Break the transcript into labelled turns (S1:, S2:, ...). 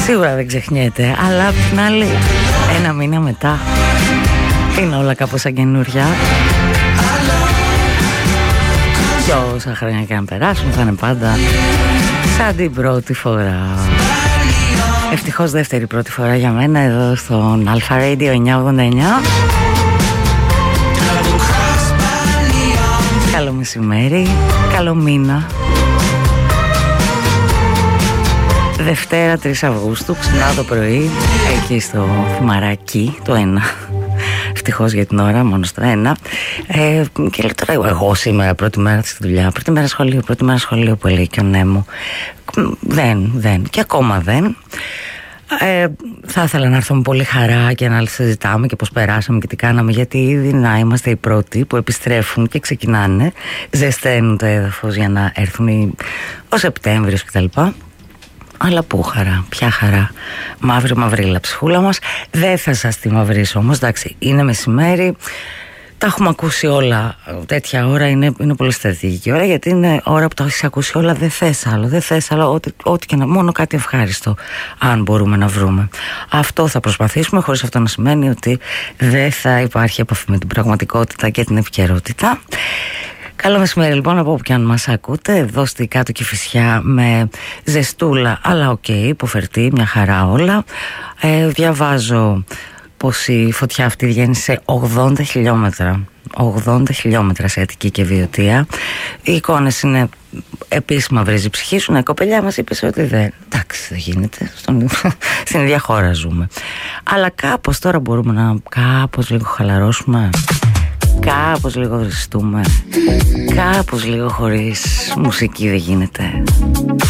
S1: Σίγουρα δεν ξεχνιέται, αλλά απ' την άλλη ένα μήνα μετά είναι όλα κάπως σαν καινούρια. Και όσα χρόνια και αν περάσουν θα είναι πάντα σαν την πρώτη φορά. Ευτυχώς δεύτερη πρώτη φορά για μένα εδώ στον Alpha Radio 989. Καλό μεσημέρι, καλό μήνα. Δευτέρα 3 Αυγούστου, ξανά το πρωί, εκεί στο Θυμαράκι, το 1. Ευτυχώς για την ώρα, μόνο στο 1. Και λέω τώρα εγώ σήμερα πρώτη μέρα στη δουλειά, πρώτη μέρα σχολείο που έλεγε και ο Νέμο. Δεν, και ακόμα δεν. Θα ήθελα να έρθω με πολύ χαρά και να συζητάμε και πώς περάσαμε και τι κάναμε, γιατί ήδη να είμαστε οι πρώτοι που επιστρέφουν και ξεκινάνε, ζεσταίνουν το έδαφος για να έρθουν ο Σεπτέμβριος κτλ. Αλλά πού χαρά, ποια χαρά. Μαύρη ψυχούλα μας. Δεν θα σας τη μαυρίσω όμως, εντάξει, είναι μεσημέρι. Τα έχουμε ακούσει όλα. Τέτοια ώρα είναι πολύ στρατηγική ώρα, γιατί είναι ώρα που τα έχεις ακούσει όλα. Δεν θες άλλο, ό,τι και να, μόνο κάτι ευχάριστο, αν μπορούμε να βρούμε. Αυτό θα προσπαθήσουμε, χωρίς αυτό να σημαίνει ότι δεν θα υπάρχει επαφή με την πραγματικότητα και την επικαιρότητα. Καλό μεσημέρι λοιπόν από όπου και αν μας ακούτε. Εδώ στη Κάτω Κηφισιά με ζεστούλα, αλλά οκ, υποφερτή, μια χαρά όλα. Διαβάζω πως η φωτιά αυτή βγαίνει σε 80 χιλιόμετρα. 80 χιλιόμετρα σε Αττική και Βιωτία. Οι εικόνες είναι επίσημα, βρίζει η ψυχή σου. Ναι, η κοπελιά μας είπε ότι δεν. Εντάξει, δεν γίνεται. Στην ίδια χώρα ζούμε. Αλλά κάπως τώρα μπορούμε να κάπως λίγο χαλαρώσουμε. Κάπως λίγο βριστούμε. Κάπως λίγο χωρίς μουσική δεν γίνεται.